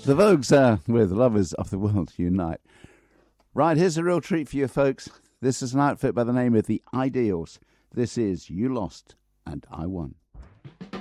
The Vogues with Lovers of the World Unite. Right, here's a real treat for you folks. This is an outfit by the name of The Ideals. This is You Lost and I Won.